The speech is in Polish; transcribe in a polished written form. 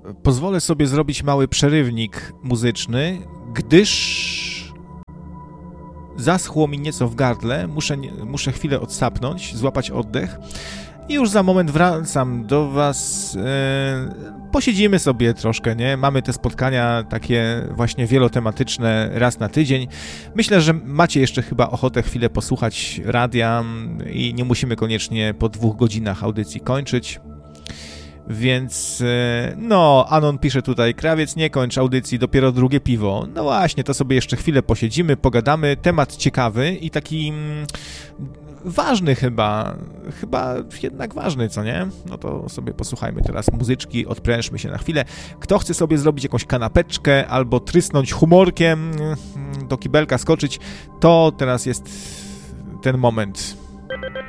pozwolę sobie zrobić mały przerywnik muzyczny, gdyż zaschło mi nieco w gardle, muszę chwilę odsapnąć, złapać oddech i już za moment wracam do was. Posiedzimy sobie troszkę, nie? Mamy te spotkania takie właśnie wielotematyczne raz na tydzień. Myślę, że macie jeszcze chyba ochotę chwilę posłuchać radia i nie musimy koniecznie po 2 godzinach audycji kończyć. Więc, no, Anon pisze tutaj, Krawiec, nie kończ audycji, dopiero drugie piwo. No właśnie, to sobie jeszcze chwilę posiedzimy, pogadamy. Temat ciekawy i taki ważny chyba jednak ważny, co nie? No to sobie posłuchajmy teraz muzyczki, odprężmy się na chwilę. Kto chce sobie zrobić jakąś kanapeczkę albo trysnąć humorkiem, do kibelka skoczyć, to teraz jest ten moment.